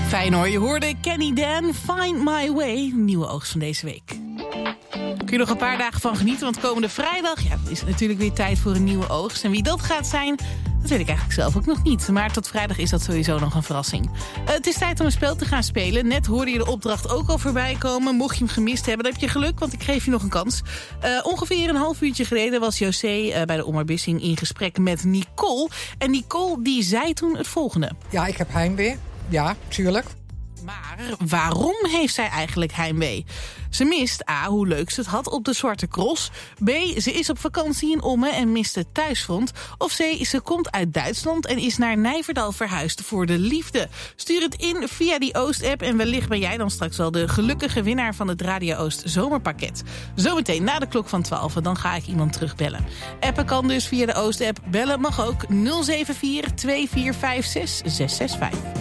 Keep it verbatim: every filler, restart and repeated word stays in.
Fijn hoor, je hoorde Kenny Dan, Find My Way, nieuwe oogst van deze week. Kun je nog een paar dagen van genieten, want komende vrijdag ja, is het natuurlijk weer tijd voor een nieuwe oogst. En wie dat gaat zijn, dat weet ik eigenlijk zelf ook nog niet. Maar tot vrijdag is dat sowieso nog een verrassing. Uh, het is tijd om een spel te gaan spelen. Net hoorde je de opdracht ook al voorbij komen. Mocht je hem gemist hebben, dan heb je geluk, want ik geef je nog een kans. Uh, ongeveer een half uurtje geleden was José uh, bij de Omroep Bissing in gesprek met Nicole. En Nicole die zei toen het volgende. Ja, ik heb heimwee. Ja, tuurlijk. Maar waarom heeft zij eigenlijk heimwee? Ze mist A, hoe leuk ze het had op de Zwarte Cross. B, ze is op vakantie in Ommen en mist het thuisfront. Of C, ze komt uit Duitsland en is naar Nijverdal verhuisd voor de liefde. Stuur het in via die Oost-app en wellicht ben jij dan straks wel de gelukkige winnaar van het Radio Oost zomerpakket. Zometeen na de klok van twaalf, dan ga ik iemand terugbellen. Appen kan dus via de Oost-app. Bellen mag ook nul zeven vier twee vier vijf zes zes zes vijf.